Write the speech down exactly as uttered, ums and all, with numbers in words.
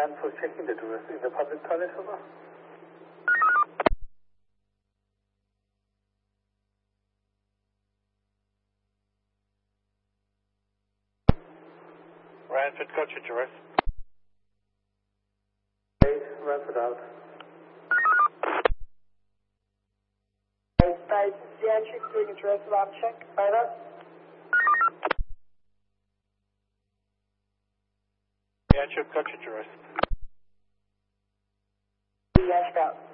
van for checking the doors in the public toilet, over. Ranford, got your duress. Okay, Ranford out. Space, the entry, doing a duress alarm check, over. Yeah, got your duress. Yash out.